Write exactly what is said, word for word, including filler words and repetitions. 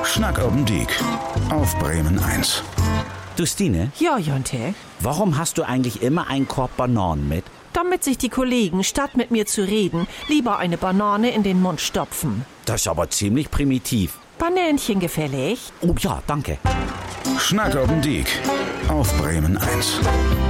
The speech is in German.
Schnack oben Diek auf Bremen eins. Du Stine, Ja, Jonte. warum hast du eigentlich immer einen Korb Bananen mit? Damit sich die Kollegen, statt mit mir zu reden, lieber eine Banane in den Mund stopfen. Das ist aber ziemlich primitiv. Banänchen gefällig? Oh ja, danke. Schnack oben Diek auf Bremen eins.